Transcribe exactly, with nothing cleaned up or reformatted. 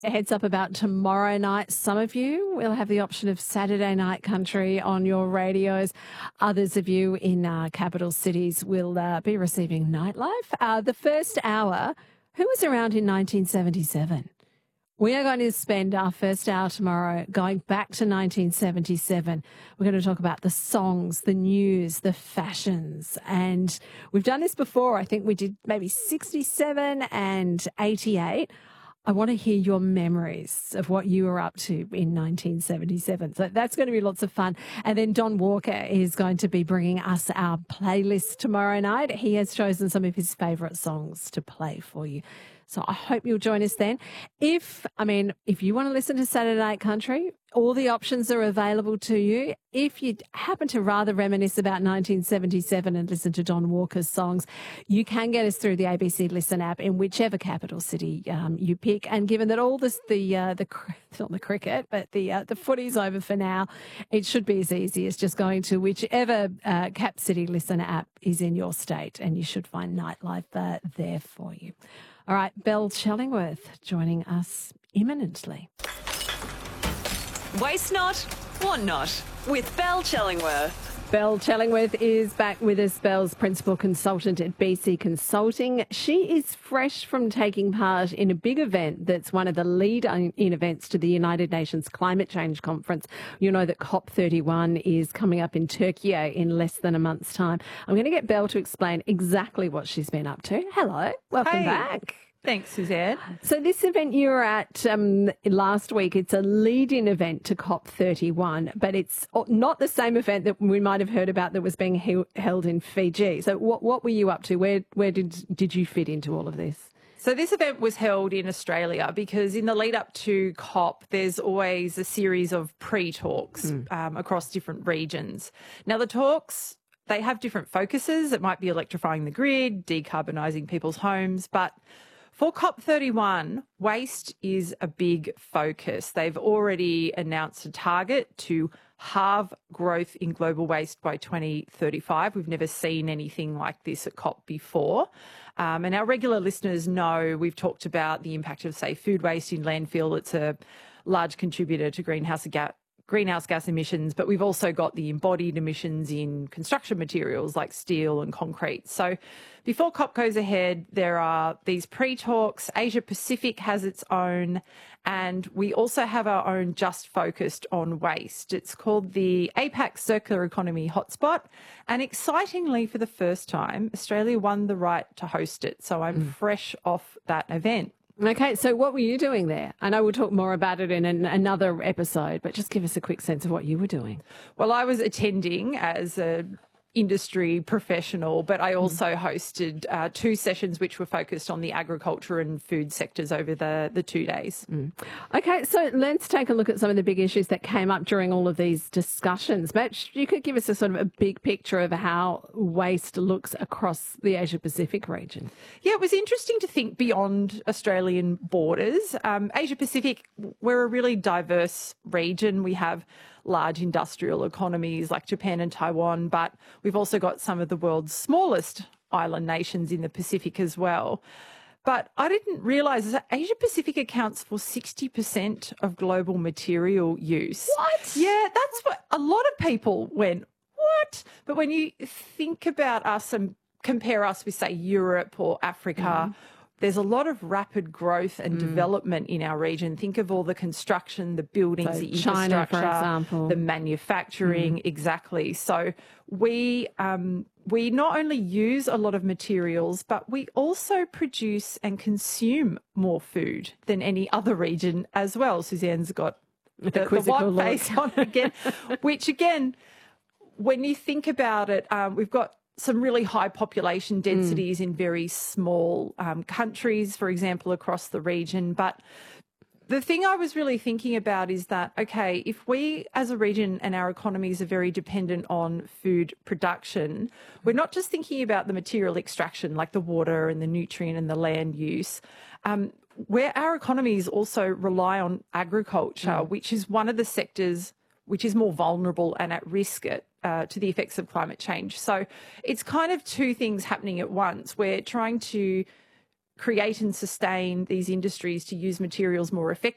Heads up about tomorrow night. Some of you will have the option of Saturday night country on your radios. Others of you in uh, capital cities will uh, be receiving nightlife. Uh, the first hour, who was around in nineteen seventy-seven? We are going to spend our first hour tomorrow going back to nineteen seventy-seven. We're going to talk about the songs, the news, the fashions. And we've done this before. I think we did maybe sixty-seven and eighty-eight. I want to hear your memories of what you were up to in nineteen seventy-seven. So that's going to be lots of fun. And then Don Walker is going to be bringing us our playlist tomorrow night. He has chosen some of his favourite songs to play for you. So I hope you'll join us then. If, I mean, if you want to listen to Saturday Night Country, all the options are available to you. If you happen to rather reminisce about nineteen seventy-seven and listen to Don Walker's songs, you can get us through the A B C Listen app in whichever capital city um, you pick. And given that all this, the, uh, the not the cricket, but the uh, the footy's over for now, it should be as easy as just going to whichever uh, Cap City Listen app is in your state, and you should find Nightlife uh, there for you. All right, Belle Chellingworth joining us imminently. Waste not, want not, with Belle Chellingworth. Belle Chellingworth is back with us, Belle's principal consultant at B C Consulting. She is fresh from taking part in a big event that's one of the lead-in events to the United Nations Climate Change Conference. You know that COP thirty-one is coming up in Turkey in less than a month's time. I'm going to get Belle to explain exactly what she's been up to. Hello, welcome hey. back. Thanks, Suzanne. So this event you were at um, last week, it's a lead-in event to COP thirty-one, but it's not the same event that we might have heard about that was being he- held in Fiji. So what what were you up to? Where where did did you fit into all of this? So this event was held in Australia because in the lead up to COP, there's always a series of pre-talks mm. um, across different regions. Now, the talks, they have different focuses. It might be electrifying the grid, decarbonising people's homes, but for COP thirty-one, waste is a big focus. They've already announced a target to halve growth in global waste by twenty thirty-five. We've never seen anything like this at COP before. Um, and our regular listeners know we've talked about the impact of, say, food waste in landfill. It's a large contributor to greenhouse gas. greenhouse gas emissions, but we've also got the embodied emissions in construction materials like steel and concrete. So before COP goes ahead, there are these pre-talks. Asia Pacific has its own, and we also have our own just focused on waste. It's called the APAC Circular Economy Hotspot, and excitingly, for the first time, Australia won the right to host it. So I'm mm. fresh off that event. Okay, so what were you doing there? I know we'll talk more about it in an, another episode, but just give us a quick sense of what you were doing. Well, I was attending as a industry professional, but I also hosted uh, two sessions which were focused on the agriculture and food sectors over the, the two days. Mm. Okay, so let's take a look at some of the big issues that came up during all of these discussions. But you could give us a sort of a big picture of how waste looks across the Asia Pacific region. Yeah, it was interesting to think beyond Australian borders. Um, Asia Pacific, we're a really diverse region. We have large industrial economies like Japan and Taiwan, but we've also got some of the world's smallest island nations in the Pacific as well. But I didn't realise that Asia Pacific accounts for sixty percent of global material use. What? Yeah, that's what a lot of people went, what? But when you think about us and compare us with, say, Europe or Africa, mm. there's a lot of rapid growth and mm. development in our region. Think of all the construction, the buildings, so the China, infrastructure, for example. the manufacturing, mm. exactly. So we um, we not only use a lot of materials, but we also produce and consume more food than any other region as well. Suzanne's got the, the white face on again, which again, when you think about it, um, we've got some really high population densities mm. in very small um, countries, for example, across the region. But the thing I was really thinking about is that, okay, if we as a region and our economies are very dependent on food production, we're not just thinking about the material extraction like the water and the nutrient and the land use, um, where our economies also rely on agriculture, mm. which is one of the sectors which is more vulnerable and at risk at, uh, to the effects of climate change. So it's kind of two things happening at once. We're trying to create and sustain these industries to use materials more effectively